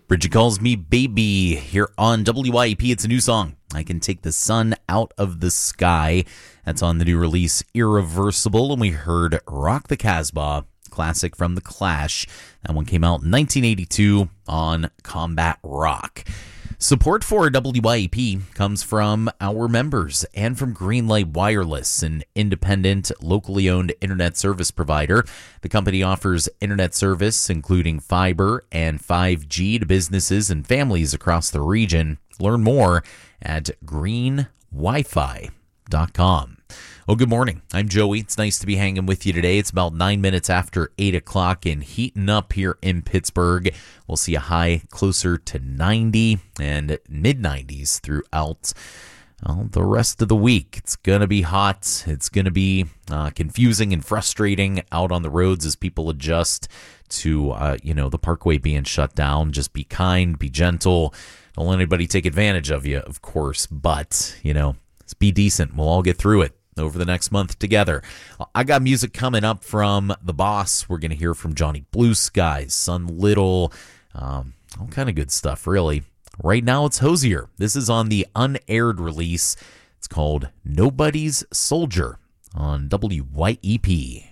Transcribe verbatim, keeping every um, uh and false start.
Bridget Calls Me Baby here on W Y E P. It's a new song. I Can Take the Sun Out of the Sky. That's on the new release Irreversible. And we heard Rock the Casbah, classic from The Clash. That one came out in nineteen eighty-two on Combat Rock. Support for W Y E P comes from our members and from Greenlight Wireless, an independent, locally owned internet service provider. The company offers internet service, including fiber and five G to businesses and families across the region. Learn more at green wi fi dot com. Well, good morning. I'm Joey. It's nice to be hanging with you today. It's about nine minutes after eight o'clock and heating up here in Pittsburgh. We'll see a high closer to ninety and mid nineties throughout well, the rest of the week. It's going to be hot. It's going to be uh, confusing and frustrating out on the roads as people adjust to, uh, you know, the parkway being shut down. Just be kind, be gentle. Don't let anybody take advantage of you, of course, but, you know, just be decent. We'll all get through it over the next month together. I got music coming up from The Boss. We're going to hear from Johnny Blue Skies, Son Little, um, all kind of good stuff, really. Right now, it's Hozier. This is on the unaired release. It's called Nobody's Soldier on W Y E P.